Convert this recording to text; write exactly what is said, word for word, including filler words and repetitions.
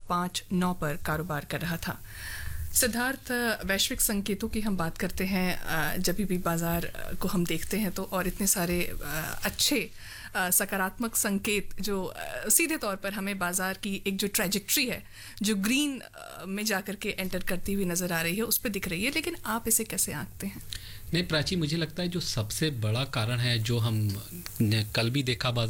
पाँच नौ पर कारोबार कर रहा था। सिद्धार्थ, वैश्विक संकेतों की हम बात करते हैं जब भी बाजार को हम देखते हैं तो, और इतने सारे अच्छे सकारात्मक संकेत जो सीधे तौर पर हमें बाजार की एक जो ट्रैजेक्टरी है जो ग्रीन में जाकर के एंटर करती हुई नज़र आ रही है उस पर दिख रही है, लेकिन आप इसे कैसे आंकते हैं? नहीं प्राची, मुझे लगता है जो सबसे बड़ा कारण है जो हम ने कल भी देखा बाजार